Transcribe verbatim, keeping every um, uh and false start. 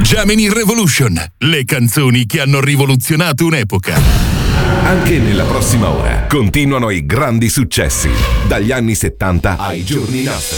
Gemini Revolution, le canzoni che hanno rivoluzionato un'epoca. Anche nella prossima ora continuano i grandi successi, dagli anni settanta ai giorni nostri.